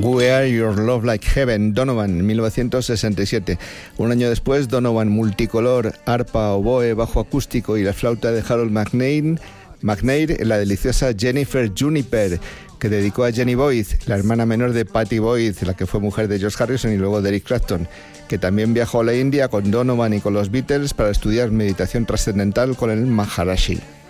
Wear Your Love Like Heaven, Donovan, 1967. Un año después, Donovan, multicolor, arpa, oboe, bajo acústico y la flauta de Harold McNair, la deliciosa Jennifer Juniper, que dedicó a Jenny Boyd, la hermana menor de Pattie Boyd, la que fue mujer de George Harrison y luego de Eric Clapton, que también viajó a la India con Donovan y con los Beatles para estudiar meditación trascendental con el Maharishi.